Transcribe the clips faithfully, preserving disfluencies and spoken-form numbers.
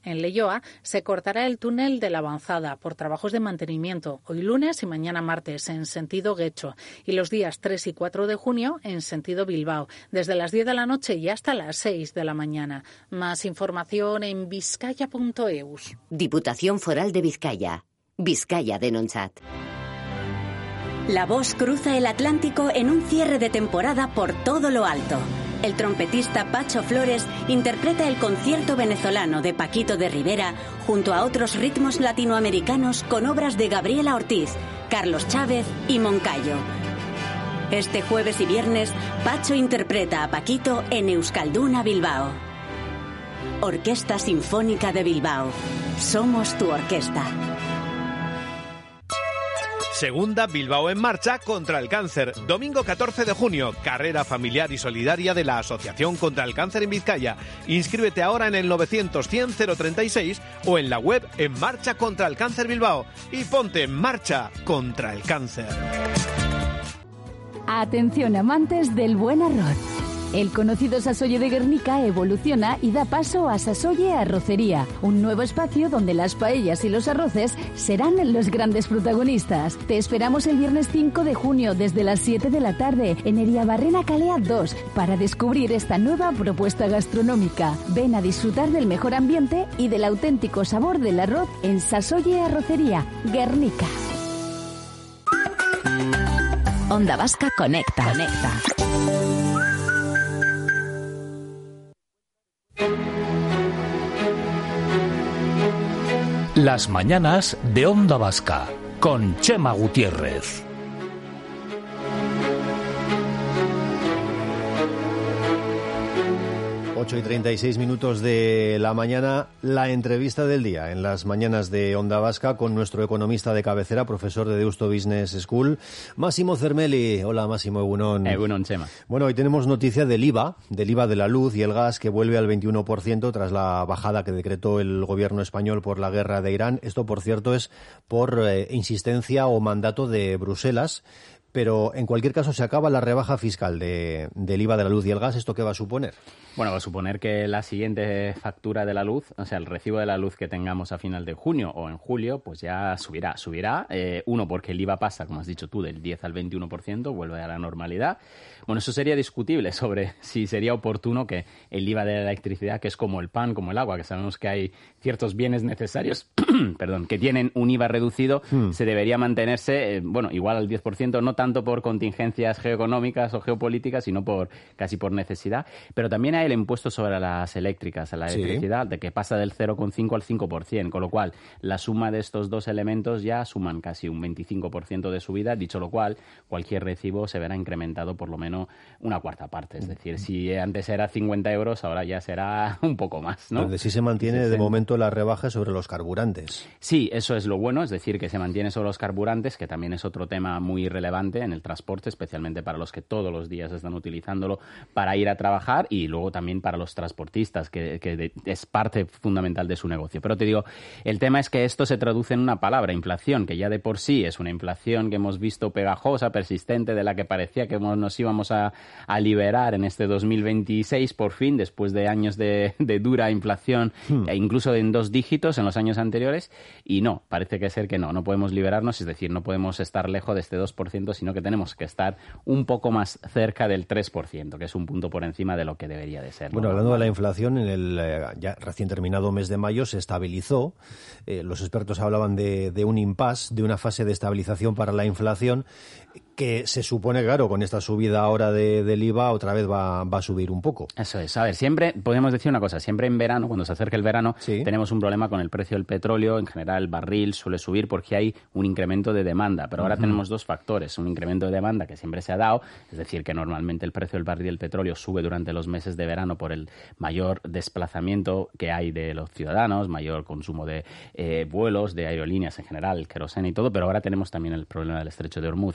En Leioa se cortará el túnel de la Avanzada por trabajos de mantenimiento, hoy lunes y mañana martes, en sentido Guecho, y los días tres y cuatro de junio en sentido Bilbao, desde las diez de la noche y hasta las seis de la mañana. Más información en vizcaya punto eus. Diputación Foral de Vizcaya. Vizcaya Denontzat. La voz cruza el Atlántico en un cierre de temporada por todo lo alto. El trompetista Pacho Flores interpreta el concierto venezolano de Paquito de Rivera junto a otros ritmos latinoamericanos con obras de Gabriela Ortiz, Carlos Chávez y Moncayo. Este jueves y viernes, Pacho interpreta a Paquito en Euskalduna Bilbao. Orquesta Sinfónica de Bilbao. Somos tu orquesta. Segunda Bilbao en marcha contra el cáncer. Domingo catorce de junio, carrera familiar y solidaria de la Asociación contra el Cáncer en Vizcaya. Inscríbete ahora en el novecientos cien cero treinta y seis o en la web En Marcha contra el Cáncer Bilbao y ponte en marcha contra el cáncer. Atención amantes del buen arroz. El conocido Sasoye de Guernica evoluciona y da paso a Sasoye Arrocería, un nuevo espacio donde las paellas y los arroces serán los grandes protagonistas. Te esperamos el viernes cinco de junio desde las siete de la tarde en Eriabarrena Calea dos para descubrir esta nueva propuesta gastronómica. Ven a disfrutar del mejor ambiente y del auténtico sabor del arroz en Sasoye Arrocería, Guernica. Onda Vasca Conecta. Conecta. Las mañanas de Onda Vasca con Chema Gutiérrez. ocho y treinta y seis minutos de la mañana, la entrevista del día en las mañanas de Onda Vasca con nuestro economista de cabecera, profesor de Deusto Business School, Máximo Cermeli. Hola Máximo, egunon. Egunon, Chema. Bueno, hoy tenemos noticia del I V A, del I V A de la luz y el gas que vuelve al veintiuno por ciento tras la bajada que decretó el gobierno español por la guerra de Irán. Esto, por cierto, es por eh, insistencia o mandato de Bruselas. Pero en cualquier caso se acaba la rebaja fiscal de, del I V A de la luz y el gas. ¿Esto qué va a suponer? Bueno, va a suponer que la siguiente factura de la luz, o sea, el recibo de la luz que tengamos a final de junio o en julio, pues ya subirá. Subirá, eh, uno, porque el I V A pasa, como has dicho tú, del diez al veintiuno por ciento, vuelve a la normalidad. Bueno, eso sería discutible sobre si sería oportuno que el I V A de la electricidad, que es como el pan, como el agua, que sabemos que hay ciertos bienes necesarios, perdón, que tienen un I V A reducido, hmm. se debería mantenerse, eh, bueno, igual al diez por ciento, no tanto por contingencias geoeconómicas o geopolíticas, sino por casi por necesidad. Pero también hay el impuesto sobre las eléctricas, a la sí. electricidad, de que pasa del cero coma cinco al cinco por ciento, con lo cual la suma de estos dos elementos ya suman casi un veinticinco por ciento de subida, dicho lo cual, cualquier recibo se verá incrementado por lo menos una cuarta parte. Es decir, si antes era cincuenta euros, ahora ya será un poco más, ¿no? Donde sí se mantiene sí, de sí. momento la rebaja sobre los carburantes. Sí, eso es lo bueno, es decir, que se mantiene sobre los carburantes, que también es otro tema muy relevante en el transporte, especialmente para los que todos los días están utilizándolo para ir a trabajar y luego también para los transportistas, que, que de, es parte fundamental de su negocio. Pero te digo, el tema es que esto se traduce en una palabra, inflación, que ya de por sí es una inflación que hemos visto pegajosa, persistente, de la que parecía que nos íbamos a, a liberar en este dos mil veintiséis, por fin, después de años de, de dura inflación, hmm. e incluso en dos dígitos en los años anteriores, y no, parece que ser que no, no podemos liberarnos, es decir, no podemos estar lejos de este dos por ciento, sino que tenemos que estar un poco más cerca del tres por ciento, que es un punto por encima de lo que debería de ser. Bueno, hablando de la inflación, en el eh, ya recién terminado mes de mayo se estabilizó. Eh, los expertos hablaban de, de un impasse, de una fase de estabilización para la inflación, que se supone, claro, con esta subida ahora de, del I V A, otra vez va, va a subir un poco. Eso es. A ver, siempre podemos decir una cosa. Siempre en verano, cuando se acerca el verano, sí. tenemos un problema con el precio del petróleo. En general, el barril suele subir porque hay un incremento de demanda. Pero ahora uh-huh. tenemos dos factores. Un incremento de demanda que siempre se ha dado, es decir, que normalmente el precio del barril del petróleo sube durante los meses de verano por el mayor desplazamiento que hay de los ciudadanos, mayor consumo de eh, vuelos, de aerolíneas en general, el queroseno y todo. Pero ahora tenemos también el problema del estrecho de Hormuz. Entonces,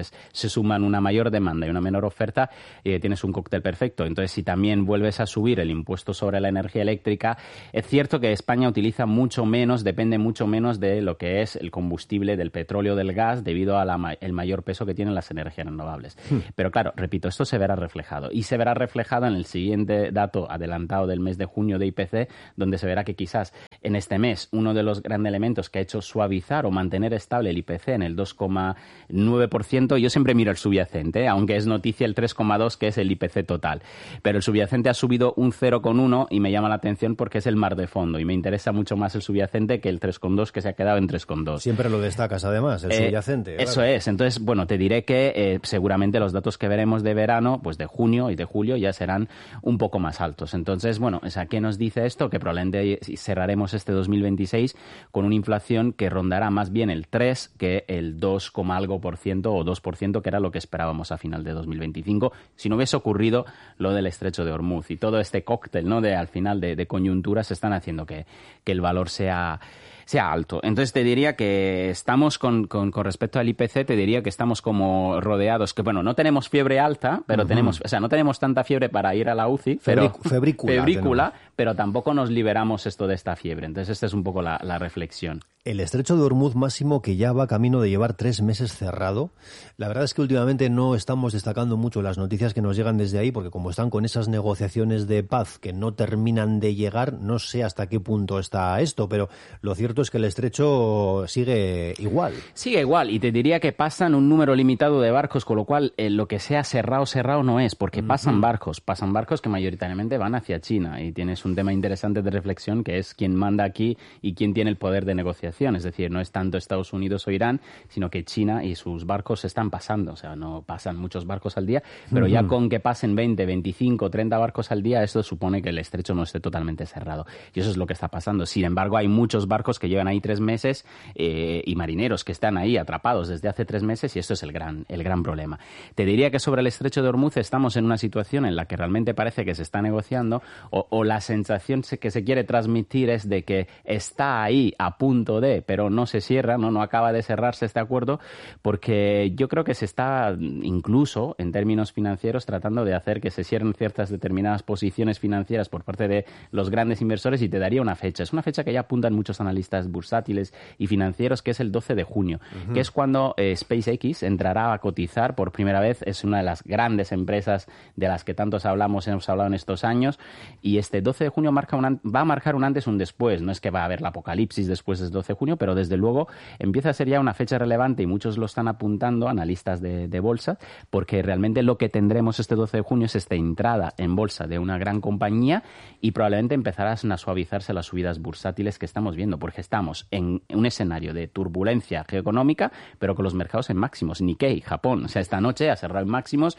Entonces, se suman una mayor demanda y una menor oferta y eh, tienes un cóctel perfecto. Entonces, si también vuelves a subir el impuesto sobre la energía eléctrica, es cierto que España utiliza mucho menos, depende mucho menos de lo que es el combustible, del petróleo, del gas, debido al ma- mayor peso que tienen las energías renovables. Hmm. Pero claro, repito, esto se verá reflejado. Y se verá reflejado en el siguiente dato adelantado del mes de junio de I P C, donde se verá que quizás en este mes uno de los grandes elementos que ha hecho suavizar o mantener estable el I P C en el dos coma nueve por ciento, yo siempre miro el subyacente, ¿eh? Aunque es noticia el tres coma dos, que es el I P C total. Pero el subyacente ha subido un cero coma uno y me llama la atención porque es el mar de fondo y me interesa mucho más el subyacente que el tres coma dos, que se ha quedado en tres coma dos. Siempre lo destacas además, el eh, subyacente. Claro. Eso es. Entonces, bueno, te diré que eh, seguramente los datos que veremos de verano, pues de junio y de julio, ya serán un poco más altos. Entonces, bueno, o sea, ¿qué nos dice esto? Que probablemente cerraremos este dos mil veintiséis con una inflación que rondará más bien el tres que el dos, algo por ciento o dos por ciento, que era lo que esperábamos a final de dos mil veinticinco, si no hubiese ocurrido lo del estrecho de Hormuz. Y todo este cóctel, ¿no?, de al final de, de coyunturas están haciendo que, que el valor sea... sea alto. Entonces te diría que estamos con, con, con respecto al I P C, te diría que estamos como rodeados, que bueno, no tenemos fiebre alta, pero uh-huh. tenemos, o sea, no tenemos tanta fiebre para ir a la U C I, pero Febric- febrícula, febrícula pero tampoco nos liberamos esto de esta fiebre. Entonces esta es un poco la, la reflexión. El estrecho de Hormuz, Máximo, que ya va camino de llevar tres meses cerrado. La verdad es que últimamente no estamos destacando mucho las noticias que nos llegan desde ahí, porque como están con esas negociaciones de paz que no terminan de llegar, no sé hasta qué punto está esto, pero lo cierto es que el estrecho sigue igual. Sigue igual, y te diría que pasan un número limitado de barcos, con lo cual eh, lo que sea cerrado, cerrado no es, porque pasan uh-huh. barcos, pasan barcos que mayoritariamente van hacia China, y tienes un tema interesante de reflexión que es quién manda aquí y quién tiene el poder de negociación. Es decir, no es tanto Estados Unidos o Irán, sino que China y sus barcos se están pasando. O sea, no pasan muchos barcos al día, pero uh-huh. ya con que pasen veinte, veinticinco, treinta barcos al día, esto supone que el estrecho no esté totalmente cerrado. Y eso es lo que está pasando. Sin embargo, hay muchos barcos que llevan ahí tres meses eh, y marineros que están ahí atrapados desde hace tres meses, y esto es el gran, el gran problema. Te diría que sobre el estrecho de Hormuz estamos en una situación en la que realmente parece que se está negociando, o, o la sensación que se quiere transmitir es de que está ahí a punto de, pero no se cierra, no, no acaba de cerrarse este acuerdo, porque yo creo que se está incluso en términos financieros tratando de hacer que se cierren ciertas determinadas posiciones financieras por parte de los grandes inversores, y te daría una fecha. Es una fecha que ya apuntan muchos analistas bursátiles y financieros, que es el doce de junio, uh-huh. que es cuando eh, SpaceX entrará a cotizar por primera vez. Es una de las grandes empresas de las que tantos hablamos, hemos hablado en estos años, y este doce de junio marca un, va a marcar un antes y un después. No es que va a haber la apocalipsis después del doce de junio, pero desde luego empieza a ser ya una fecha relevante, y muchos lo están apuntando, analistas de, de bolsa, porque realmente lo que tendremos este doce de junio es esta entrada en bolsa de una gran compañía, y probablemente empezarán a suavizarse las subidas bursátiles que estamos viendo, porque estamos en un escenario de turbulencia geoeconómica, pero con los mercados en máximos. Nikkei, Japón, o sea, esta noche ha cerrado en máximos,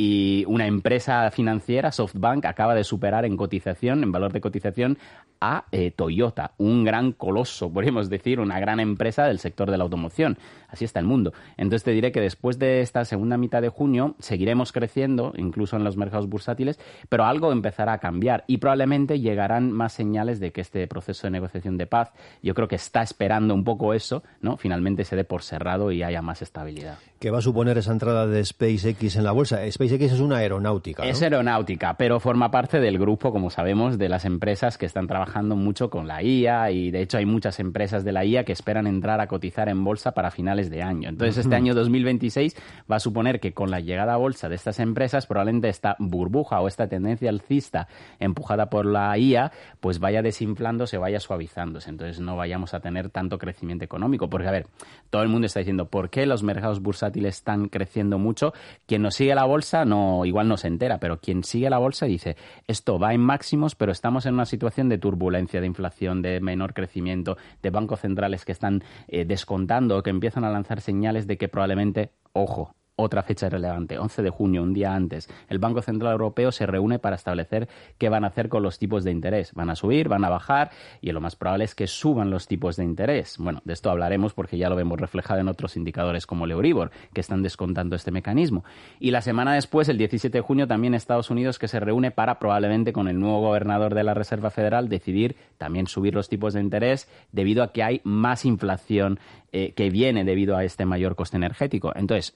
y una empresa financiera, SoftBank, acaba de superar en cotización, en valor de cotización, a eh, Toyota, un gran coloso, podríamos decir, una gran empresa del sector de la automoción. Así está el mundo. Entonces te diré que después de esta segunda mitad de junio seguiremos creciendo, incluso en los mercados bursátiles, pero algo empezará a cambiar, y probablemente llegarán más señales de que este proceso de negociación de paz, yo creo que está esperando un poco eso, ¿no? Finalmente se dé por cerrado y haya más estabilidad. ¿Qué va a suponer esa entrada de SpaceX en la bolsa? SpaceX es una aeronáutica, ¿no? Es aeronáutica, pero forma parte del grupo, como sabemos, de las empresas que están trabajando mucho con la I A, y de hecho hay muchas empresas de la I A que esperan entrar a cotizar en bolsa para finales de año. Entonces, este año dos mil veintiséis va a suponer que con la llegada a bolsa de estas empresas, probablemente esta burbuja o esta tendencia alcista empujada por la I A, pues vaya desinflándose, vaya suavizándose. Entonces, no vayamos a tener tanto crecimiento económico. Porque, a ver, todo el mundo está diciendo, ¿por qué los mercados bursátiles están creciendo mucho? Quien nos sigue la bolsa no, igual no se entera, pero quien sigue la bolsa dice, esto va en máximos, pero estamos en una situación de turbulencia, de inflación, de menor crecimiento, de bancos centrales que están eh, descontando, que empiezan a lanzar señales de que probablemente, ojo, otra fecha relevante, once de junio, un día antes, el Banco Central Europeo se reúne para establecer qué van a hacer con los tipos de interés. ¿Van a subir? ¿Van a bajar? Y lo más probable es que suban los tipos de interés. Bueno, de esto hablaremos porque ya lo vemos reflejado en otros indicadores como el Euribor, que están descontando este mecanismo. Y la semana después, el diecisiete de junio, también Estados Unidos, que se reúne para probablemente con el nuevo gobernador de la Reserva Federal decidir también subir los tipos de interés debido a que hay más inflación eh, que viene debido a este mayor coste energético. Entonces, resumiendo,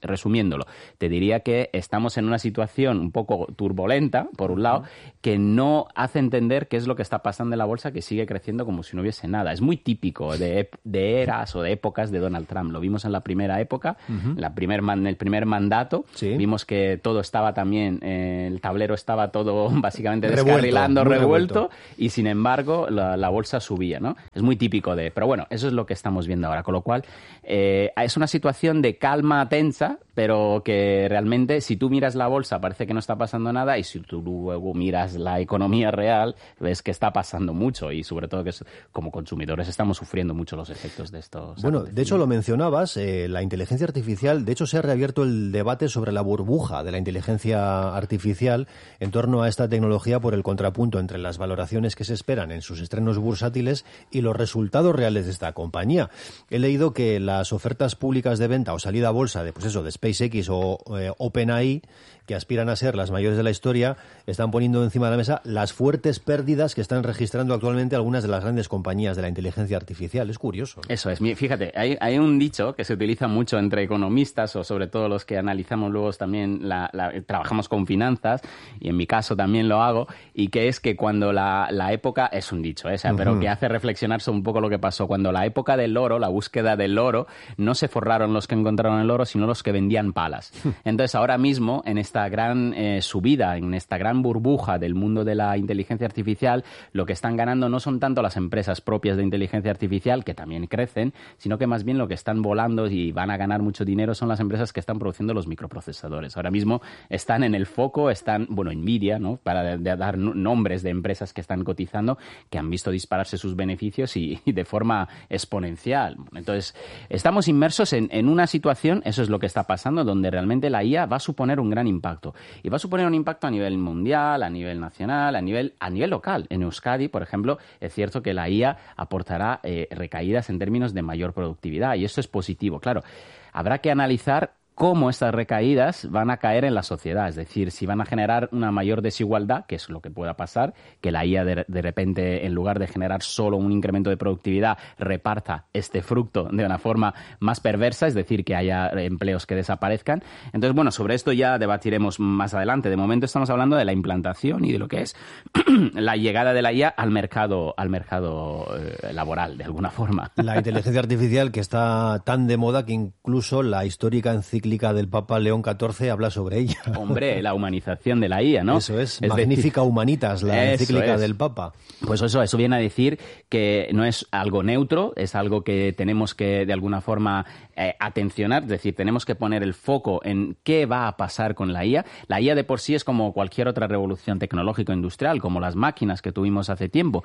haciéndolo. Te diría que estamos en una situación un poco turbulenta, por un lado, que no hace entender qué es lo que está pasando en la bolsa, que sigue creciendo como si no hubiese nada. Es muy típico de, de eras o de épocas de Donald Trump. Lo vimos en la primera época, uh-huh. la primer man, en el primer mandato. Sí. Vimos que todo estaba también, eh, el tablero estaba todo básicamente descarrilando, revuelto, revuelto, revuelto, y sin embargo la, la bolsa subía, ¿no? Es muy típico de... Pero bueno, eso es lo que estamos viendo ahora, con lo cual eh, es una situación de calma tensa, pero que realmente si tú miras la bolsa parece que no está pasando nada, y si tú luego miras la economía real ves que está pasando mucho, y sobre todo que es, como consumidores estamos sufriendo mucho los efectos de estos. Bueno, de hecho lo mencionabas, eh, la inteligencia artificial, de hecho se ha reabierto el debate sobre la burbuja de la inteligencia artificial en torno a esta tecnología por el contrapunto entre las valoraciones que se esperan en sus estrenos bursátiles y los resultados reales de esta compañía. He leído que las ofertas públicas de venta o salida a bolsa de, pues eso, de SpaceX o eh, OpenAI, que aspiran a ser las mayores de la historia, están poniendo encima de la mesa las fuertes pérdidas que están registrando actualmente algunas de las grandes compañías de la inteligencia artificial. Es curioso, ¿no? Eso es. Fíjate, hay, hay un dicho que se utiliza mucho entre economistas, o sobre todo los que analizamos luego también, la, la, trabajamos con finanzas, y en mi caso también lo hago, y que es que cuando la, la época, es un dicho, ¿eh? O sea, uh-huh. pero que hace reflexionar sobre un poco lo que pasó. Cuando la época del oro, la búsqueda del oro, no se forraron los que encontraron el oro, sino los que vendían palas. Entonces, ahora mismo, en esta gran eh, subida, en esta gran burbuja del mundo de la inteligencia artificial, lo que están ganando no son tanto las empresas propias de inteligencia artificial, que también crecen, sino que más bien lo que están volando y van a ganar mucho dinero son las empresas que están produciendo los microprocesadores. Ahora mismo están en el foco, están, bueno, Nvidia, ¿no? Para de, de dar nombres de empresas que están cotizando, que han visto dispararse sus beneficios y, y de forma exponencial. Entonces, estamos inmersos en, en una situación, eso es lo que está pasando, donde realmente la I A va a suponer un gran impacto. Y va a suponer un impacto a nivel mundial, a nivel nacional, a nivel, a nivel local. En Euskadi, por ejemplo, es cierto que la I A aportará eh, recaídas en términos de mayor productividad, y eso es positivo. Claro, habrá que analizar cómo estas recaídas van a caer en la sociedad, es decir, si van a generar una mayor desigualdad, que es lo que pueda pasar, que la I A de, de repente, en lugar de generar solo un incremento de productividad, reparta este fruto de una forma más perversa, es decir, que haya empleos que desaparezcan. Entonces, bueno, sobre esto ya debatiremos más adelante. De momento estamos hablando de la implantación y de lo que es la llegada de la I A al mercado, al mercado eh, laboral, de alguna forma. La inteligencia artificial, que está tan de moda que incluso la histórica encíclica del Papa León catorce habla sobre ella. Hombre, la humanización de la I A, ¿no? Eso es, es Magnifica decir, Humanitas, la encíclica es. del Papa. Pues eso, eso viene a decir que no es algo neutro, es algo que tenemos que, de alguna forma, eh, atencionar, es decir, tenemos que poner el foco en qué va a pasar con la I A. La I A de por sí es como cualquier otra revolución tecnológico-industrial, como las máquinas que tuvimos hace tiempo,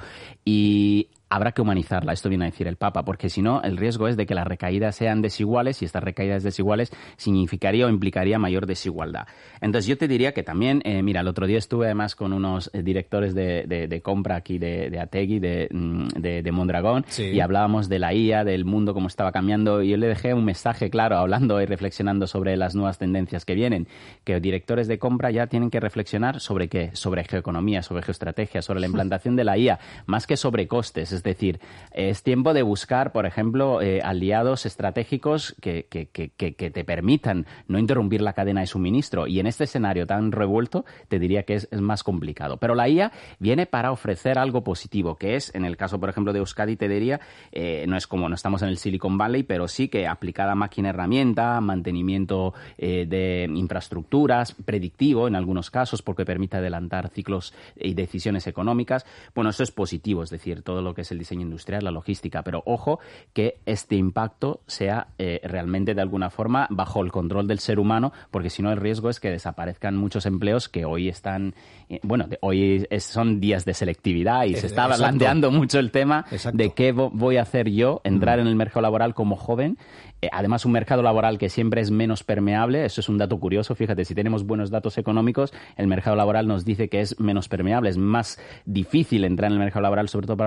y habrá que humanizarla, esto viene a decir el Papa, porque si no, el riesgo es de que las recaídas sean desiguales, y estas recaídas desiguales significaría o implicaría mayor desigualdad. Entonces yo te diría que también, eh, mira, el otro día estuve además con unos eh, directores de, de, de compra aquí de, de Ategui, de, de, de Mondragón, sí. y hablábamos de la I A, del mundo, cómo estaba cambiando, y yo le dejé un mensaje claro, hablando y reflexionando sobre las nuevas tendencias que vienen, que directores de compra ya tienen que reflexionar sobre qué, sobre geoeconomía, sobre geoestrategia, sobre la implantación de la I A, más que sobre costes. Es decir, es tiempo de buscar, por ejemplo, eh, aliados estratégicos que, que, que, que te permitan no interrumpir la cadena de suministro. Y en este escenario tan revuelto, te diría que es, es más complicado. Pero la I A viene para ofrecer algo positivo, que es, en el caso, por ejemplo, de Euskadi, te diría, eh, no es como, no estamos en el Silicon Valley, pero sí que aplicada a máquina-herramienta, mantenimiento eh, de infraestructuras, predictivo en algunos casos, porque permite adelantar ciclos y decisiones económicas. Bueno, eso es positivo, es decir, todo lo que es el diseño industrial, la logística, pero ojo que este impacto sea eh, realmente de alguna forma bajo el control del ser humano, porque si no el riesgo es que desaparezcan muchos empleos que hoy están, eh, bueno, de, hoy es, son días de selectividad y eh, se está exacto. planteando mucho el tema exacto. de qué vo- voy a hacer yo, entrar mm. en el mercado laboral como joven. Eh, además, un mercado laboral que siempre es menos permeable, eso es un dato curioso, fíjate, si tenemos buenos datos económicos, el mercado laboral nos dice que es menos permeable, es más difícil entrar en el mercado laboral, sobre todo para los jóvenes,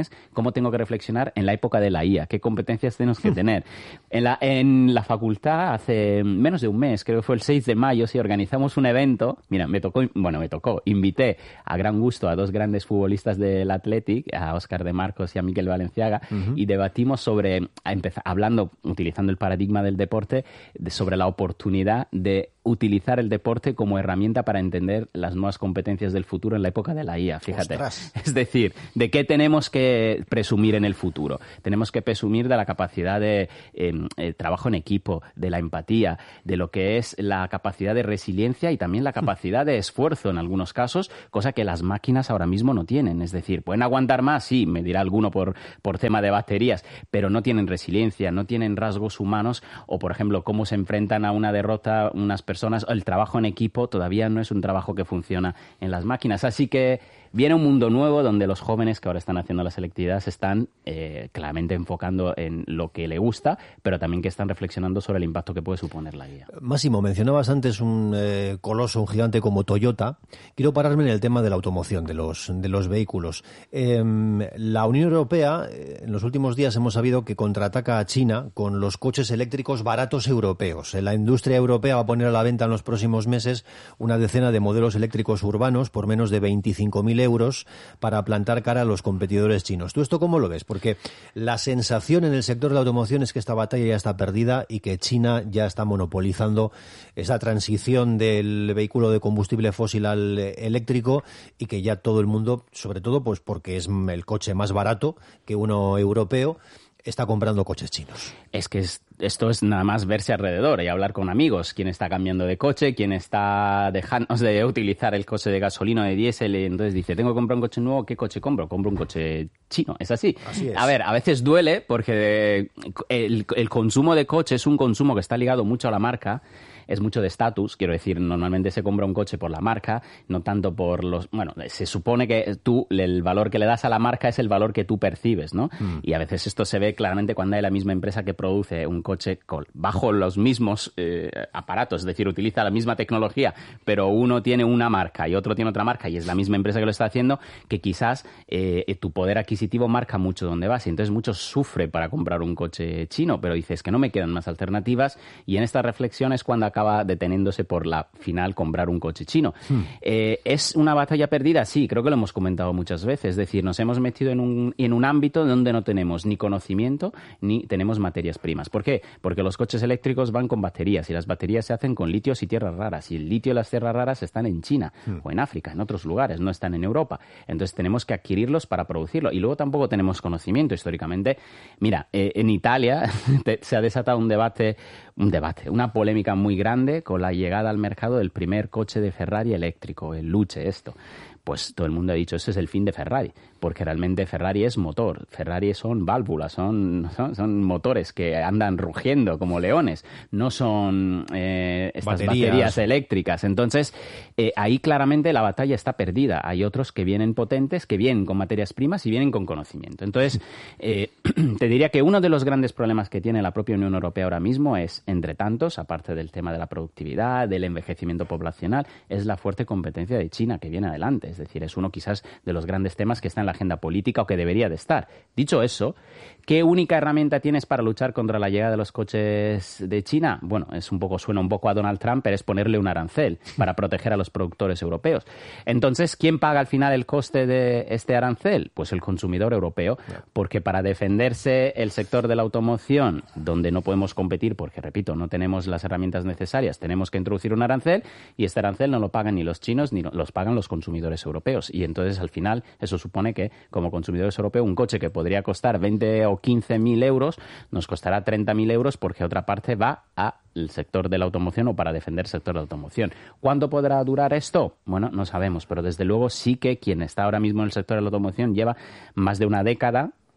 jóvenes, cómo tengo que reflexionar en la época de la I A, qué competencias tenemos que tener. En la, en la facultad, hace menos de un mes, creo que fue el seis de mayo, sí, organizamos un evento. Mira, me tocó, bueno, me tocó, invité a gran gusto a dos grandes futbolistas del Athletic, a Óscar de Marcos y a Miquel Valenciaga, uh-huh. y debatimos sobre, empezar, hablando, utilizando el paradigma del deporte, de, sobre la oportunidad de utilizar el deporte como herramienta para entender las nuevas competencias del futuro en la época de la I A, fíjate. Ostras. Es decir, ¿de qué tenemos que presumir en el futuro? Tenemos que presumir de la capacidad de eh, el trabajo en equipo, de la empatía, de lo que es la capacidad de resiliencia y también la capacidad de esfuerzo en algunos casos, cosa que las máquinas ahora mismo no tienen. Es decir, ¿pueden aguantar más? Sí, me dirá alguno por, por tema de baterías, pero no tienen resiliencia, no tienen rasgos humanos o, por ejemplo, cómo se enfrentan a una derrota unas personas. personas, el trabajo en equipo todavía no es un trabajo que funciona en las máquinas. Así que viene un mundo nuevo donde los jóvenes que ahora están haciendo la selectividad se están eh, claramente enfocando en lo que le gusta, pero también que están reflexionando sobre el impacto que puede suponer la guía. Máximo, mencionabas antes un eh, coloso, un gigante como Toyota. Quiero pararme en el tema de la automoción, de los, de los vehículos. Eh, la Unión Europea, eh, en los últimos días hemos sabido que contraataca a China con los coches eléctricos baratos europeos. La industria europea va a poner a la venta en los próximos meses una decena de modelos eléctricos urbanos por menos de veinticinco mil euros para plantar cara a los competidores chinos. ¿Tú esto cómo lo ves? Porque la sensación en el sector de la automoción es que esta batalla ya está perdida y que China ya está monopolizando esa transición del vehículo de combustible fósil al eléctrico y que ya todo el mundo, sobre todo pues porque es el coche más barato que uno europeo, está comprando coches chinos. Es que es, esto es nada más verse alrededor y hablar con amigos. Quién está cambiando de coche, quién está dejando de utilizar el coche de gasolina o de diésel. Y entonces dice, tengo que comprar un coche nuevo, ¿qué coche compro? Compro un coche chino. Es así. Así es. A ver, a veces duele porque el, el consumo de coche es un consumo que está ligado mucho a la marca. Es mucho de estatus, quiero decir, normalmente se compra un coche por la marca, no tanto por los... Bueno, se supone que tú, el valor que le das a la marca es el valor que tú percibes, ¿no? Mm. Y a veces esto se ve claramente cuando hay la misma empresa que produce un coche con, bajo los mismos eh, aparatos, es decir, utiliza la misma tecnología, pero uno tiene una marca y otro tiene otra marca y es la misma empresa que lo está haciendo, que quizás eh, tu poder adquisitivo marca mucho dónde vas. Y entonces muchos sufren para comprar un coche chino, pero dices que no me quedan más alternativas y en esta reflexión es cuando acaba deteniéndose por la final comprar un coche chino. Hmm. Eh, ¿Es una batalla perdida? Sí, creo que lo hemos comentado muchas veces. Es decir, nos hemos metido en un, en un ámbito donde no tenemos ni conocimiento ni tenemos materias primas. ¿Por qué? Porque los coches eléctricos van con baterías y las baterías se hacen con litios y tierras raras. Y el litio y las tierras raras están en China hmm. o en África, en otros lugares, no están en Europa. Entonces tenemos que adquirirlos para producirlo. Y luego tampoco tenemos conocimiento históricamente. Mira, eh, en Italia se ha desatado un debate, un debate, una polémica muy grande con la llegada al mercado del primer coche de Ferrari eléctrico, el Luce, esto. Pues todo el mundo ha dicho, ese es el fin de Ferrari, porque realmente Ferrari es motor, Ferrari son válvulas, son, son, son motores que andan rugiendo como leones, no son eh, estas baterías. baterías eléctricas. Entonces, eh, ahí claramente la batalla está perdida. Hay otros que vienen potentes, que vienen con materias primas y vienen con conocimiento. Entonces, eh, te diría que uno de los grandes problemas que tiene la propia Unión Europea ahora mismo es, entre tantos, aparte del tema de la productividad, del envejecimiento poblacional, es la fuerte competencia de China que viene adelante. Es decir, es uno quizás de los grandes temas que está en la agenda política o que debería de estar. Dicho eso, ¿qué única herramienta tienes para luchar contra la llegada de los coches de China? Bueno, es un poco, suena un poco a Donald Trump, pero es ponerle un arancel para proteger a los productores europeos. Entonces, ¿quién paga al final el coste de este arancel? Pues el consumidor europeo, porque para defenderse el sector de la automoción, donde no podemos competir, porque, repito, no tenemos las herramientas necesarias, tenemos que introducir un arancel y este arancel no lo pagan ni los chinos ni los pagan los consumidores europeos. Y entonces, al final, eso supone que, como consumidores europeos, un coche que podría costar veinte o quince mil euros, nos costará treinta mil euros porque otra parte va al sector de la automoción o para defender el sector de la automoción. ¿Cuánto podrá durar esto? Bueno, no sabemos, pero desde luego sí que quien está ahora mismo en el sector de la automoción lleva más de una década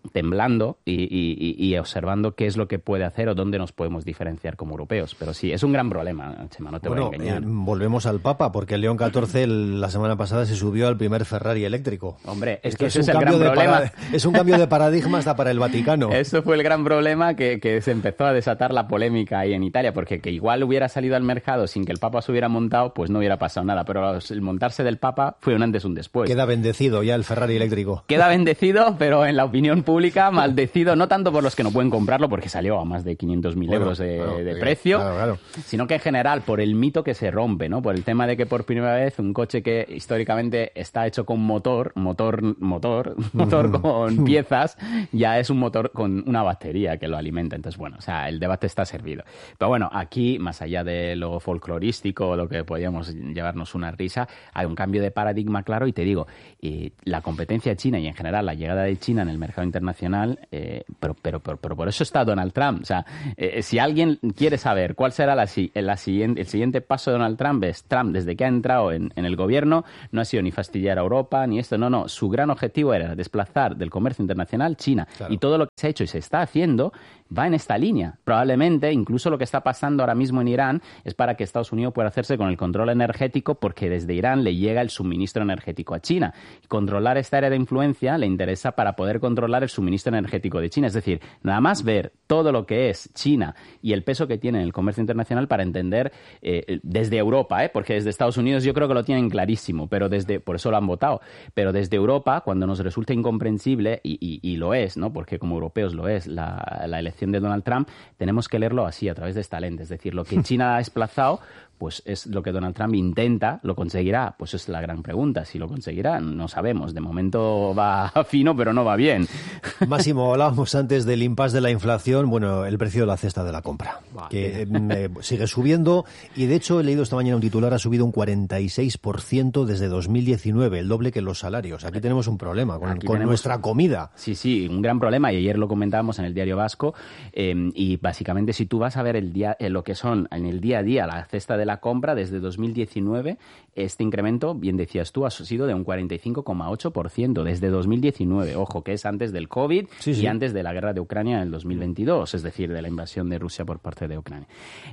temblando y, y, y observando qué es lo que puede hacer o dónde nos podemos diferenciar como europeos. Pero sí, es un gran problema, Chema, no te bueno, voy a engañar. Eh, volvemos al Papa, porque el León catorce el, la semana pasada se subió al primer Ferrari eléctrico. Hombre, es Esto que es ese es el gran de problema. Para, es un cambio de paradigma hasta para el Vaticano. Eso fue el gran problema que, que se empezó a desatar la polémica ahí en Italia, porque que igual hubiera salido al mercado sin que el Papa se hubiera montado, pues no hubiera pasado nada. Pero el montarse del Papa fue un antes y un después. Queda bendecido ya el Ferrari eléctrico. Queda bendecido, pero en la opinión pública maldecido, no tanto por los que no pueden comprarlo, porque salió a más de quinientos mil bueno, euros de, claro, de precio, claro, claro. sino que en general por el mito que se rompe, ¿no? Por el tema de que por primera vez un coche que históricamente está hecho con motor, motor, motor, motor con piezas, ya es un motor con una batería que lo alimenta. Entonces, bueno, o sea, el debate está servido. Pero bueno, aquí, más allá de lo folclorístico o lo que podríamos llevarnos una risa, hay un cambio de paradigma claro y te digo, eh, la competencia de China y en general la llegada de China en el mercado internacional, eh, pero, pero, pero, pero por eso está Donald Trump. O sea, eh, si alguien quiere saber cuál será la, la siguiente, el siguiente paso de Donald Trump, es Trump desde que ha entrado en, en el gobierno, no ha sido ni fastidiar a Europa, ni esto, no, no. Su gran objetivo era desplazar del comercio internacional China. Claro. Y todo lo que se ha hecho y se está haciendo va en esta línea. Probablemente, incluso lo que está pasando ahora mismo en Irán es para que Estados Unidos pueda hacerse con el control energético porque desde Irán le llega el suministro energético a China. Controlar esta área de influencia le interesa para poder controlar el suministro energético de China. Es decir, nada más ver todo lo que es China y el peso que tiene en el comercio internacional para entender eh, desde Europa, ¿eh? porque desde Estados Unidos yo creo que lo tienen clarísimo, pero desde por eso lo han votado. Pero desde Europa, cuando nos resulta incomprensible, y, y, y lo es, ¿no? porque como europeos lo es, la, la elección de Donald Trump, tenemos que leerlo así, a través de esta lente. Es decir, lo que China ha desplazado, pues es lo que Donald Trump intenta. ¿Lo conseguirá? Pues es la gran pregunta. Si lo conseguirá, no sabemos. De momento va fino, pero no va bien. Máximo, hablábamos antes del impasse de la inflación. Bueno, el precio de la cesta de la compra, vale. que eh, sigue subiendo. Y de hecho, he leído esta mañana un titular, ha subido un cuarenta y seis por ciento desde dos mil diecinueve, el doble que los salarios. Aquí tenemos un problema con, con tenemos, nuestra comida. Sí, sí, un gran problema. Y ayer lo comentábamos en el Diario Vasco. Eh, y básicamente, si tú vas a ver el día, eh, lo que son en el día a día la cesta de la compra desde dos mil diecinueve, este incremento, bien decías tú, ha sido de un cuarenta y cinco coma ocho por ciento desde dos mil diecinueve. Ojo, que es antes del COVID sí, sí. y antes de la guerra de Ucrania en el dos mil veintidós, es decir, de la invasión de Rusia por parte de Ucrania.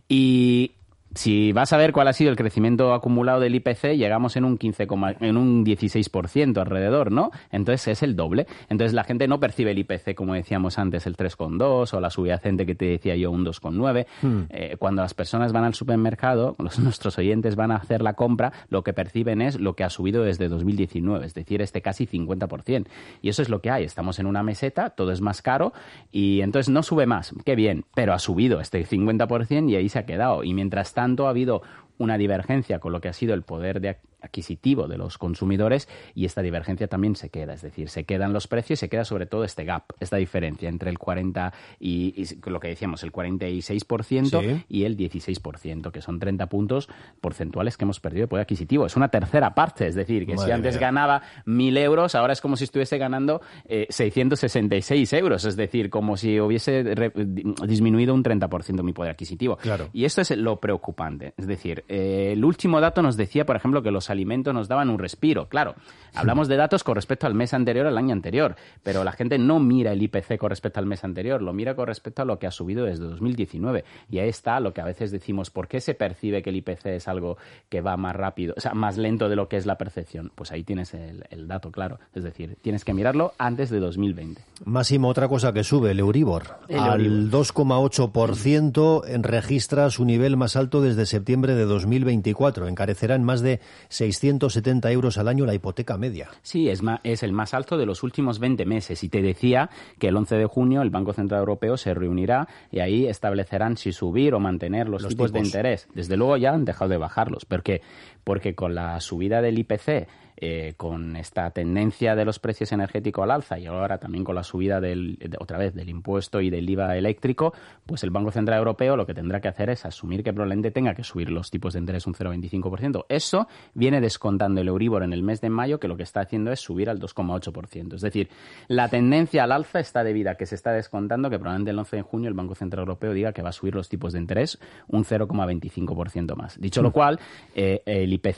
Y si vas a ver cuál ha sido el crecimiento acumulado del I P C, llegamos en un quince, en un dieciséis por ciento alrededor, ¿no? Entonces es el doble. Entonces la gente no percibe el I P C, como decíamos antes, el tres coma dos o la subyacente que te decía yo, un dos coma nueve. Hmm. Eh, cuando las personas van al supermercado, los, nuestros oyentes van a hacer la compra, lo que perciben es lo que ha subido desde dos mil diecinueve, es decir, este casi cincuenta por ciento. Y eso es lo que hay. Estamos en una meseta, todo es más caro y entonces no sube más. Qué bien, pero ha subido este cincuenta por ciento y ahí se ha quedado. Y mientras tanto, tanto ha habido una divergencia con lo que ha sido el poder de adquisitivo de los consumidores y esta divergencia también se queda, es decir, se quedan los precios y se queda sobre todo este gap, esta diferencia entre el cuarenta y, y lo que decíamos, el cuarenta y seis por ciento sí. y el dieciséis por ciento, que son treinta puntos porcentuales que hemos perdido de poder adquisitivo. Es una tercera parte, es decir, que Madre si antes mía. ganaba mil euros, ahora es como si estuviese ganando eh, seiscientos sesenta y seis euros, es decir, como si hubiese re, disminuido un treinta por ciento mi poder adquisitivo. Claro. Y esto es lo preocupante, es decir, eh, el último dato nos decía, por ejemplo, que los alimentos nos daban un respiro. Claro, hablamos de datos con respecto al mes anterior, al año anterior, pero la gente no mira el I P C con respecto al mes anterior, lo mira con respecto a lo que ha subido desde dos mil diecinueve. Y ahí está lo que a veces decimos, ¿por qué se percibe que el I P C es algo que va más rápido, o sea, más lento de lo que es la percepción? Pues ahí tienes el, el dato claro. Es decir, tienes que mirarlo antes de dos mil veinte. Máximo, otra cosa que sube, el Euribor. El al Euribor. dos coma ocho por ciento registra su nivel más alto desde septiembre de dos mil veinticuatro. Encarecerá en más de seiscientos setenta euros al año la hipoteca media. Sí, es, ma- es el más alto de los últimos veinte meses. Y te decía que el once de junio el Banco Central Europeo se reunirá y ahí establecerán si subir o mantener los, los tipos, tipos de interés. Desde luego ya han dejado de bajarlos. ¿Por qué? Porque con la subida del I P C, eh, con esta tendencia de los precios energéticos al alza y ahora también con la subida del, de, otra vez del impuesto y del I V A eléctrico, pues el Banco Central Europeo lo que tendrá que hacer es asumir que probablemente tenga que subir los tipos de interés un cero coma veinticinco por ciento. Eso viene descontando el Euribor en el mes de mayo, que lo que está haciendo es subir al dos coma ocho por ciento. Es decir, la tendencia al alza está debida a que se está descontando que probablemente el once de junio el Banco Central Europeo diga que va a subir los tipos de interés un cero coma veinticinco por ciento más. Dicho lo cual, eh, el I P C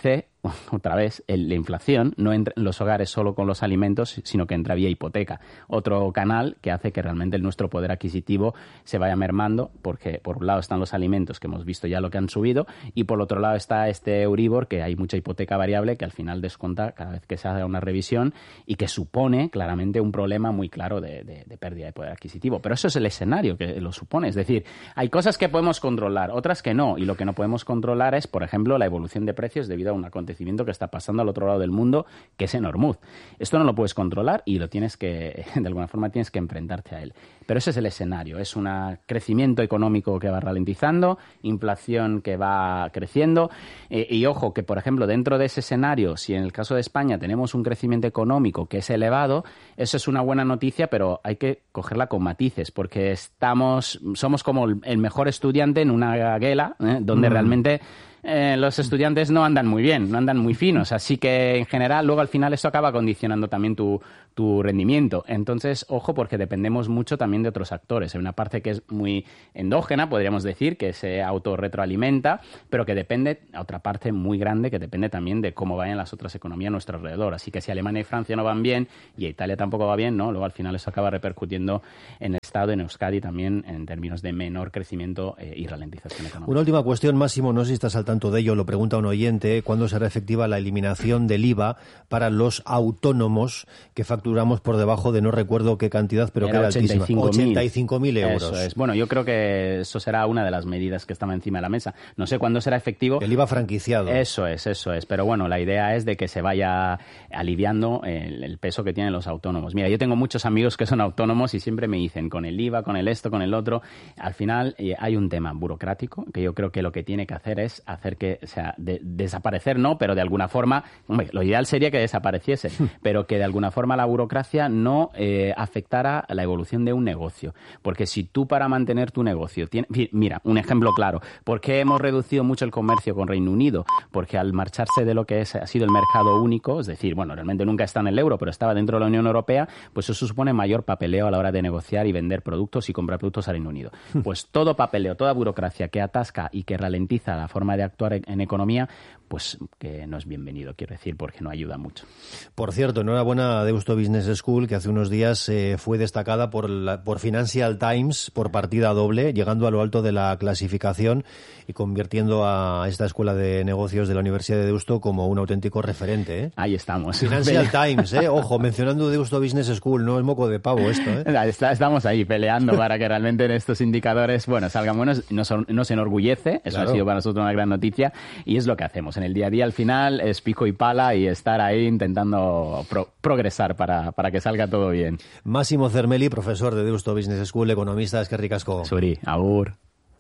otra vez, el, la inflación no entra en los hogares solo con los alimentos, sino que entra vía hipoteca. Otro canal que hace que realmente nuestro poder adquisitivo se vaya mermando, porque por un lado están los alimentos, que hemos visto ya lo que han subido, y por otro lado está este Euribor, que hay mucha hipoteca variable que al final desconta cada vez que se haga una revisión y que supone claramente un problema muy claro de, de, de pérdida de poder adquisitivo. Pero eso es el escenario que lo supone. Es decir, hay cosas que podemos controlar, otras que no. Y lo que no podemos controlar es, por ejemplo, la evolución de precios debido a un acontecimiento que está pasando al otro lado del mundo, que es en Hormuz. Esto no lo puedes controlar y lo tienes que, de alguna forma, tienes que enfrentarte a él. Pero ese es el escenario. Es un crecimiento económico que va ralentizando, inflación que va creciendo. Eh, y ojo, que, por ejemplo, dentro de ese escenario, si en el caso de España tenemos un crecimiento económico que es elevado, eso es una buena noticia, pero hay que cogerla con matices, porque estamos, somos como el mejor estudiante en una guela, ¿eh? donde mm. realmente Eh, los estudiantes no andan muy bien, no andan muy finos, así que en general luego al final esto acaba condicionando también tu, tu rendimiento. Entonces, ojo, porque dependemos mucho también de otros actores. Hay una parte que es muy endógena, podríamos decir, que se autorretroalimenta, pero que depende, otra parte muy grande, que depende también de cómo vayan las otras economías a nuestro alrededor. Así que si Alemania y Francia no van bien y Italia tampoco va bien, ¿no? Luego al final eso acaba repercutiendo en el Estado, en Euskadi también, en términos de menor crecimiento eh, y ralentización económica. Una última cuestión, Máximo, no sé si estás al tanto de ello, lo pregunta un oyente, ¿cuándo será efectiva la eliminación del I V A para los autónomos que facturamos por debajo de no recuerdo qué cantidad, pero era que era altísima? ochenta y cinco mil euros. Eso es. Bueno, yo creo que eso será una de las medidas que estaba encima de la mesa. No sé cuándo será efectivo. El I V A franquiciado. Eso es, eso es. Pero bueno, la idea es de que se vaya aliviando el, el peso que tienen los autónomos. Mira, yo tengo muchos amigos que son autónomos y siempre me dicen, con el I V A, con el esto, con el otro, al final eh, hay un tema burocrático que yo creo que lo que tiene que hacer es hacer que, o sea, de, desaparecer no, pero de alguna forma, hombre, lo ideal sería que desapareciese, pero que de alguna forma la burocracia no eh, afectara a la evolución de un negocio. Porque si tú para mantener tu negocio, tiene, mira, un ejemplo claro, ¿por qué hemos reducido mucho el comercio con Reino Unido? Porque al marcharse de lo que es, ha sido el mercado único, es decir, bueno, realmente nunca está en el euro, pero estaba dentro de la Unión Europea, pues eso supone mayor papeleo a la hora de negociar y vender productos y comprar productos al Reino Unido. Pues todo papeleo, toda burocracia que atasca y que ralentiza la forma de actuar en economía, pues que no es bienvenido, quiero decir, porque no ayuda mucho. Por cierto, enhorabuena a Deusto Business School, que hace unos días eh, fue destacada por, la, por Financial Times por partida doble, llegando a lo alto de la clasificación y convirtiendo a esta escuela de negocios de la Universidad de Deusto como un auténtico referente. ¿eh? Ahí estamos. Financial Times, ¿eh? Ojo, mencionando Deusto Business School, no es moco de pavo esto. ¿eh? Estamos ahí peleando para que realmente en estos indicadores, bueno, salgan buenos. Nos, nos enorgullece, eso claro. Ha sido para nosotros una gran noticia y es lo que hacemos. En el día a día, al final, es pico y pala y estar ahí intentando pro- progresar para, para que salga todo bien. Máximo Cermeli, profesor de Deusto Business School, economista, eskerrik asko. Suri, agur.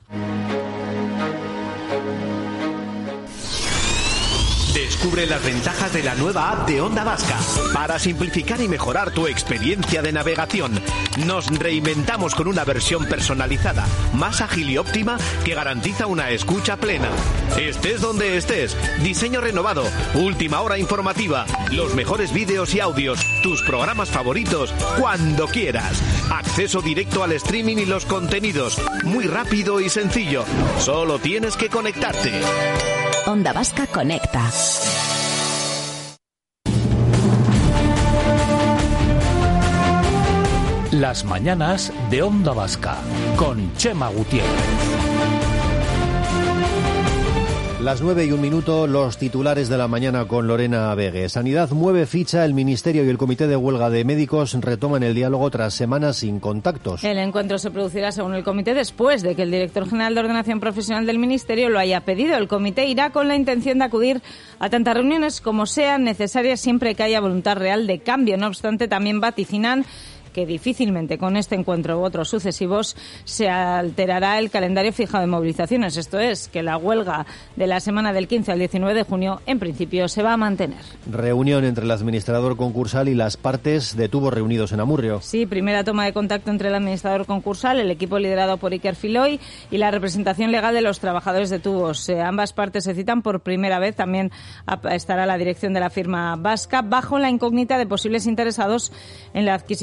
Descubre las ventajas de la nueva app de Onda Vasca. Para simplificar y mejorar tu experiencia de navegación, nos reinventamos con una versión personalizada, más ágil y óptima que garantiza una escucha plena. Estés donde estés, diseño renovado, última hora informativa, los mejores vídeos y audios, tus programas favoritos, cuando quieras. Acceso directo al streaming y los contenidos, muy rápido y sencillo. Solo tienes que conectarte. Onda Vasca conecta. Las mañanas de Onda Vasca con Chema Gutiérrez. Las nueve y un minuto, los titulares de la mañana con Lorena Vegue. Sanidad mueve ficha, el Ministerio y el Comité de Huelga de Médicos retoman el diálogo tras semanas sin contactos. El encuentro se producirá, según el Comité, después de que el director general de Ordenación Profesional del Ministerio lo haya pedido. El Comité irá con la intención de acudir a tantas reuniones como sean necesarias siempre que haya voluntad real de cambio. No obstante, también vaticinan que difícilmente con este encuentro u otros sucesivos se alterará el calendario fijado de movilizaciones. Esto es, que la huelga de la semana del quince al diecinueve de junio en principio se va a mantener. Reunión entre el administrador concursal y las partes de tubos reunidos en Amurrio. Sí, primera toma de contacto entre el administrador concursal, el equipo liderado por Iker Filoy y la representación legal de los trabajadores de tubos. Eh, ambas partes se citan por primera vez. También estará la dirección de la firma vasca bajo la incógnita de posibles interesados en la adquisición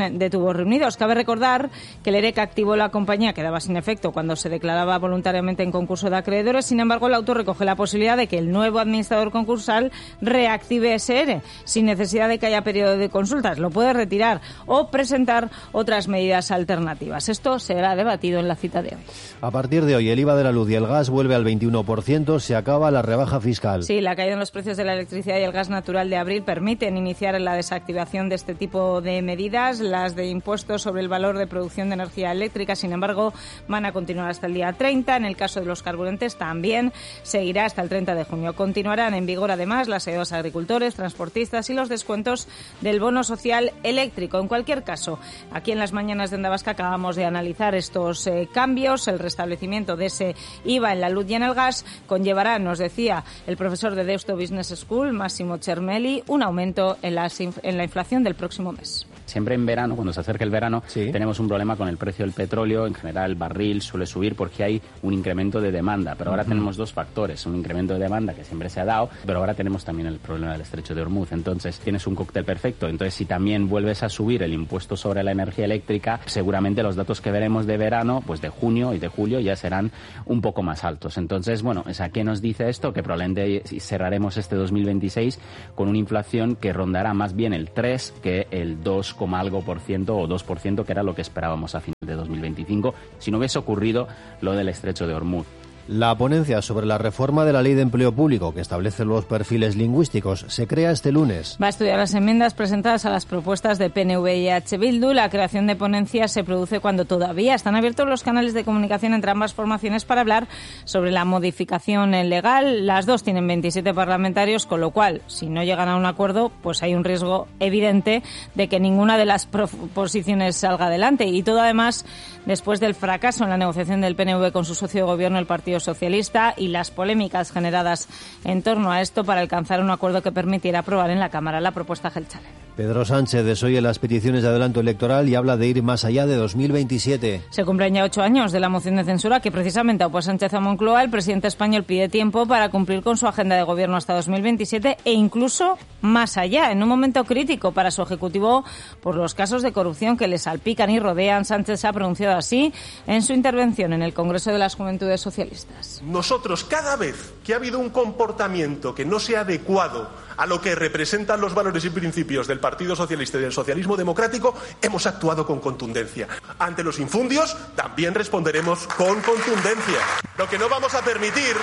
adquisición de tubos reunidos. Cabe recordar que el ERE que activó la compañía quedaba sin efecto cuando se declaraba voluntariamente en concurso de acreedores. Sin embargo, el auto recoge la posibilidad de que el nuevo administrador concursal reactive ese ERE sin necesidad de que haya periodo de consultas. Lo puede retirar o presentar otras medidas alternativas. Esto será debatido en la cita de hoy. A partir de hoy, el I V A de la luz y el gas vuelve al veintiuno por ciento. Se acaba la rebaja fiscal. Sí, la caída en los precios de la electricidad y el gas natural de abril permiten iniciar la desactivación de este tipo de medidas. Las de impuestos sobre el valor de producción de energía eléctrica, sin embargo, van a continuar hasta el día treinta. En el caso de los carburantes también seguirá hasta el treinta de junio. Continuarán en vigor además las ayudas a agricultores, transportistas y los descuentos del bono social eléctrico. En cualquier caso, aquí en las mañanas de Onda Vasca acabamos de analizar estos eh, cambios. El restablecimiento de ese I V A en la luz y en el gas conllevará, nos decía el profesor de Deusto Business School, Massimo Cermelli, un aumento en la, en la inflación del próximo mes. Siempre en verano, cuando se acerca el verano, sí. tenemos un problema con el precio del petróleo. En general, el barril suele subir porque hay un incremento de demanda. Pero ahora uh-huh. tenemos dos factores. Un incremento de demanda que siempre se ha dado, pero ahora tenemos también el problema del estrecho de Hormuz. Entonces, tienes un cóctel perfecto. Entonces, si también vuelves a subir el impuesto sobre la energía eléctrica, seguramente los datos que veremos de verano, pues de junio y de julio, ya serán un poco más altos. Entonces, bueno, ¿a qué nos dice esto? Que probablemente cerraremos este dos mil veintiséis con una inflación que rondará más bien el tres que el dos, algo por ciento o dos por ciento, que era lo que esperábamos a final de dos mil veinticinco, si no hubiese ocurrido lo del estrecho de Hormuz. La ponencia sobre la reforma de la Ley de Empleo Público, que establece los perfiles lingüísticos, se crea este lunes. Va a estudiar las enmiendas presentadas a las propuestas de P N V y H. Bildu. La creación de ponencias se produce cuando todavía están abiertos los canales de comunicación entre ambas formaciones para hablar sobre la modificación legal. Las dos tienen veintisiete parlamentarios, con lo cual, si no llegan a un acuerdo, pues hay un riesgo evidente de que ninguna de las proposiciones salga adelante. Y todo, además, después del fracaso en la negociación del P N V con su socio de gobierno, el Partido Socialista, y las polémicas generadas en torno a esto para alcanzar un acuerdo que permitiera aprobar en la Cámara la propuesta Geltzale. Pedro Sánchez desoye las peticiones de adelanto electoral y habla de ir más allá de dos mil veintisiete. Se cumplen ya ocho años de la moción de censura que precisamente opuso Sánchez a Moncloa. El presidente español pide tiempo para cumplir con su agenda de gobierno hasta dos mil veintisiete e incluso más allá, en un momento crítico para su ejecutivo por los casos de corrupción que le salpican y rodean. Sánchez se ha pronunciado así en su intervención en el Congreso de las Juventudes Socialistas. Nosotros, cada vez que ha habido un comportamiento que no sea adecuado a lo que representan los valores y principios del Partido Socialista y del socialismo democrático, hemos actuado con contundencia. Ante los infundios también responderemos con contundencia. Lo que no vamos a permitir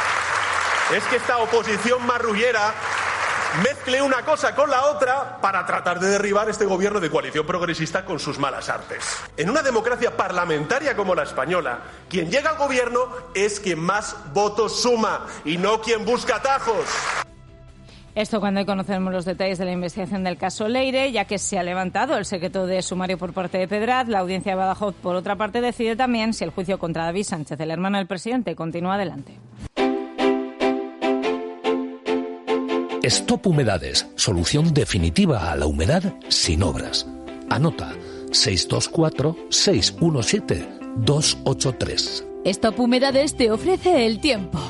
es que esta oposición marrullera mezcle una cosa con la otra para tratar de derribar este gobierno de coalición progresista con sus malas artes. En una democracia parlamentaria como la española, quien llega al gobierno es quien más votos suma y no quien busca atajos. Esto cuando hoy conocemos los detalles de la investigación del caso Leire, ya que se ha levantado el secreto de sumario por parte de Pedraz. La audiencia de Badajoz, por otra parte, decide también si el juicio contra David Sánchez, el hermano del presidente, continúa adelante. Stop Humedades, solución definitiva a la humedad sin obras. Anota seis dos cuatro, seis uno siete, dos ocho tres. Stop Humedades te ofrece el tiempo.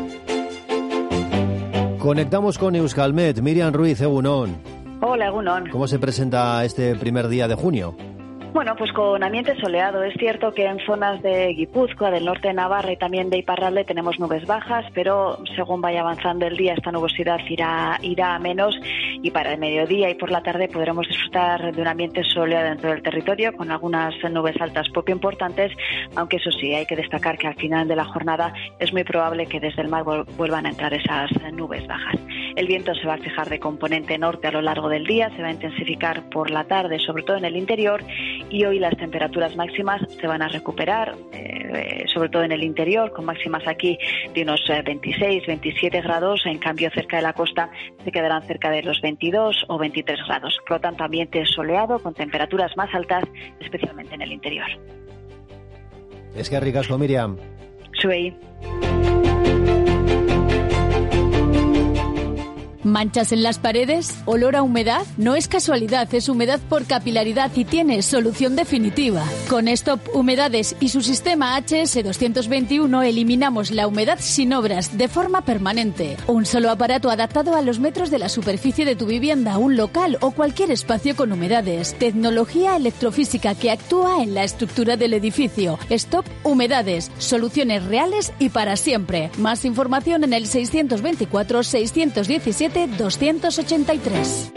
Conectamos con Euskalmet. Miriam Ruiz, Egunon. Hola, Egunon. ¿Cómo se presenta este primer día de junio? Bueno, pues con ambiente soleado. Es cierto que en zonas de Guipúzcoa, del norte de Navarra y también de Iparralde tenemos nubes bajas, pero según vaya avanzando el día esta nubosidad irá, irá a menos y para el mediodía y por la tarde podremos disfrutar de un ambiente soleado dentro del territorio con algunas nubes altas poco importantes, aunque eso sí, hay que destacar que al final de la jornada es muy probable que desde el mar vuelvan a entrar esas nubes bajas. El viento se va a fijar de componente norte a lo largo del día, se va a intensificar por la tarde, sobre todo en el interior, y hoy las temperaturas máximas se van a recuperar, eh, sobre todo en el interior, con máximas aquí de unos eh, veintiséis, veintisiete grados, en cambio cerca de la costa se quedarán cerca de los veintidós o veintitrés grados. Por lo tanto, ambiente soleado con temperaturas más altas, especialmente en el interior. Es que ricasco, Miriam. Soy. ¿Manchas en las paredes? ¿Olor a humedad? No es casualidad, es humedad por capilaridad y tiene solución definitiva. Con Stop Humedades y su sistema H S doscientos veintiuno eliminamos la humedad sin obras de forma permanente. Un solo aparato adaptado a los metros de la superficie de tu vivienda, un local o cualquier espacio con humedades. Tecnología electrofísica que actúa en la estructura del edificio. Stop Humedades. Soluciones reales y para siempre. Más información en el seiscientos veinticuatro seiscientos diecisiete doscientos ochenta y tres.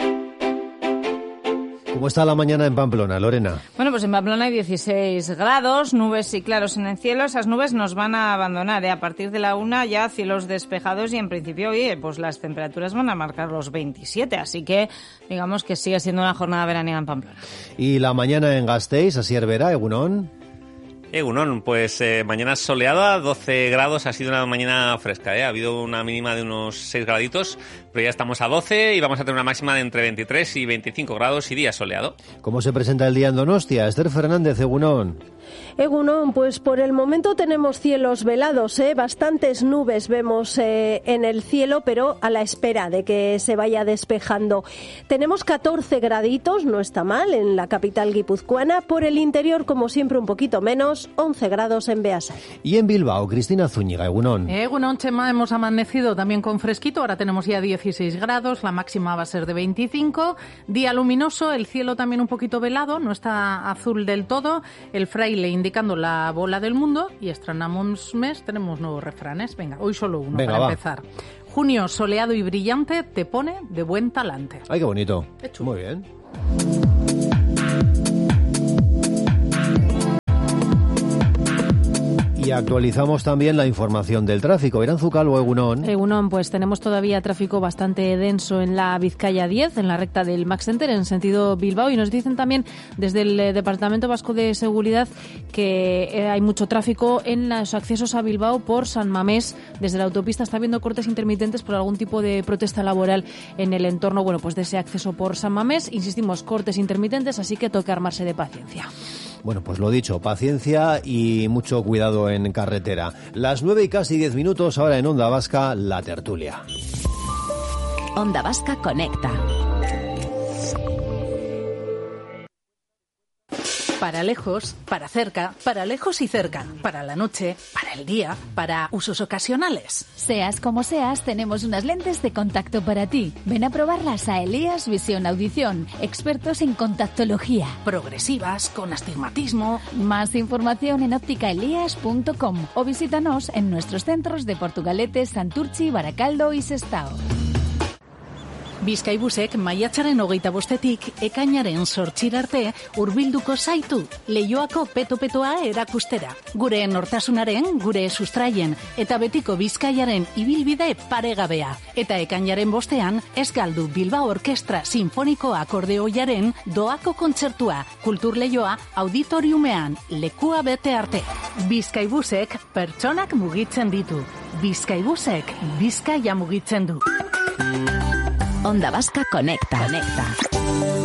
¿Cómo está la mañana en Pamplona, Lorena? Bueno, pues en Pamplona hay dieciséis grados, nubes y claros en el cielo. Esas nubes nos van a abandonar, ¿eh? A partir de la una ya cielos despejados y en principio, oye, pues las temperaturas van a marcar los veintisiete. Así que digamos que sigue siendo una jornada veraniega en Pamplona. ¿Y la mañana en Gasteiz, Asier Vera, Egunon? Egunon, pues eh, mañana soleada, doce grados, ha sido una mañana fresca, ¿eh? Ha habido una mínima de unos seis graditos, pero ya estamos a doce y vamos a tener una máxima de entre veintitrés y veinticinco grados y día soleado. ¿Cómo se presenta el día en Donostia? Esther Fernández, Egunon. Egunon, pues por el momento tenemos cielos velados, ¿eh? Bastantes nubes vemos eh, en el cielo, pero a la espera de que se vaya despejando. Tenemos catorce graditos, no está mal, en la capital guipuzcoana. Por el interior, como siempre, un poquito menos, once grados en Beasain. Y en Bilbao, Cristina Zúñiga, Egunon. Egunon, Chema, hemos amanecido también con fresquito, ahora tenemos ya dieciséis grados, la máxima va a ser de veinticinco. Día luminoso, el cielo también un poquito velado, no está azul del todo, el fraile indicando la bola del mundo y estrenamos mes, tenemos nuevos refranes. Venga, hoy solo uno. Venga, para va. Empezar. Junio soleado y brillante te pone de buen talante. Ay, qué bonito. Hecho. Muy bien. Y actualizamos también la información del tráfico. Eranzukal o Egunon. Egunon, pues tenemos todavía tráfico bastante denso en la Vizcaya diez, en la recta del Max Center, en sentido Bilbao. Y nos dicen también desde el Departamento Vasco de Seguridad que hay mucho tráfico en los accesos a Bilbao por San Mamés. Desde la autopista está habiendo cortes intermitentes por algún tipo de protesta laboral en el entorno, bueno, pues de ese acceso por San Mamés. Insistimos, cortes intermitentes, así que toca armarse de paciencia. Bueno, pues lo dicho, paciencia y mucho cuidado en carretera. Las nueve y casi diez minutos, ahora en Onda Vasca, la tertulia. Onda Vasca Conecta. Para lejos, para cerca, para lejos y cerca, para la noche, para el día, para usos ocasionales. Seas como seas, tenemos unas lentes de contacto para ti. Ven a probarlas a Elías Visión Audición, expertos en contactología. Progresivas, con astigmatismo. Más información en óptica elías punto com o visítanos en nuestros centros de Portugalete, Santurtzi, Baracaldo y Sestao. Bizkaibusek maiatzaren hogeita bostetik ekainaren zortzira arte hurbilduko zaitu Leioako peto-petoa erakustera. Gure nortasunaren, gure sustraien eta betiko Bizkaiaren ibilbide paregabea. Eta ekainaren bostean ez galdu Bilbao Orkestra Sinfoniko Akordeoiaren doako kontzertua, Kultur Leioa auditoriumean, lekua bete arte. Bizkaibusek pertsonak mugitzen ditu. Bizkaibusek Bizkaia mugitzen du. Onda Vasca Conecta. Conecta.